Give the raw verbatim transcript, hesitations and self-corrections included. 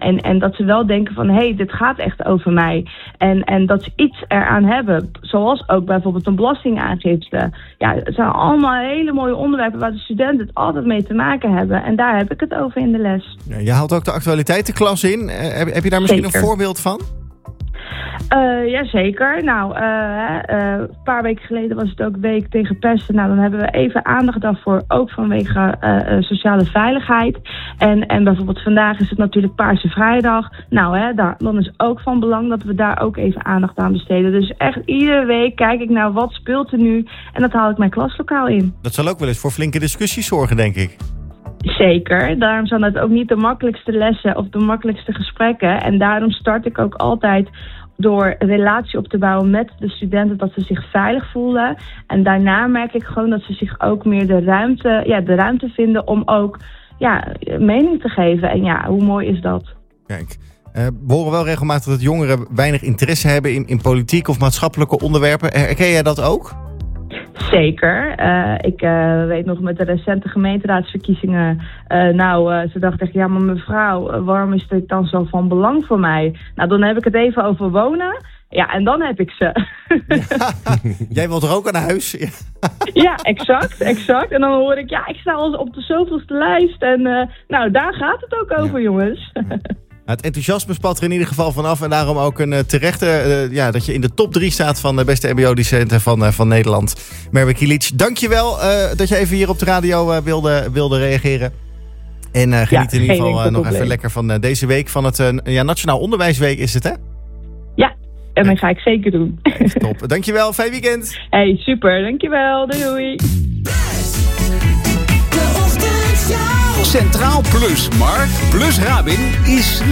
En, en dat ze wel denken van, hé, hey, dit gaat echt over mij. En, en dat ze iets eraan hebben. Zoals ook bijvoorbeeld een belastingaangifte. Ja, het zijn allemaal hele mooie onderwerpen waar de studenten het altijd mee te maken hebben. En daar heb ik het over in de les. Ja, je haalt ook de actualiteitenklas in. Uh, heb, heb je daar misschien Zeker. een voorbeeld van? Uh, Jazeker. Nou, uh, uh, een paar weken geleden was het ook Week tegen Pesten. Nou, dan hebben we even aandacht daarvoor, ook vanwege uh, uh, sociale veiligheid. En, en bijvoorbeeld vandaag is het natuurlijk Paarse Vrijdag. Nou, hè, daar, dan is ook van belang dat we daar ook even aandacht aan besteden. Dus echt iedere week kijk ik naar wat speelt er nu en dat haal ik mijn klaslokaal in. Dat zal ook wel eens voor flinke discussies zorgen, denk ik. Zeker. Daarom zijn het ook niet de makkelijkste lessen of de makkelijkste gesprekken. En daarom start ik ook altijd door een relatie op te bouwen met de studenten, dat ze zich veilig voelen. En daarna merk ik gewoon dat ze zich ook meer de ruimte, ja, de ruimte vinden om ook ja, mening te geven. En ja, hoe mooi is dat? Kijk, uh, we horen wel regelmatig dat jongeren weinig interesse hebben in, in politiek of maatschappelijke onderwerpen. Herken jij dat ook? Zeker. Uh, ik uh, weet nog met de recente gemeenteraadsverkiezingen. Uh, nou, uh, ze dachten echt, ja, maar mevrouw, uh, waarom is dit dan zo van belang voor mij? Nou, dan heb ik het even over wonen. Ja, en dan heb ik ze. Ja, jij wilt er ook aan huis? Ja. Ja, exact, exact. En dan hoor ik, ja, ik sta al op de zoveelste lijst. En uh, nou, daar gaat het ook over, ja. Jongens. Ja. Het enthousiasme spat er in ieder geval vanaf. En daarom ook een uh, terechte, uh, ja, dat je in de top drie staat van de beste mbo-docenten van, uh, van Nederland. Merve Kilic, dankjewel uh, dat je even hier op de radio uh, wilde, wilde reageren. En uh, geniet ja, in ieder geval uh, nog even lekker van uh, deze week. Van het uh, ja, Nationaal Onderwijsweek is het, hè? Ja, en dat ga ik zeker doen. Echt top. Dankjewel, fijn weekend. Hey, super, dankjewel. Doei doei. Centraal Plus, Mark plus Rabin is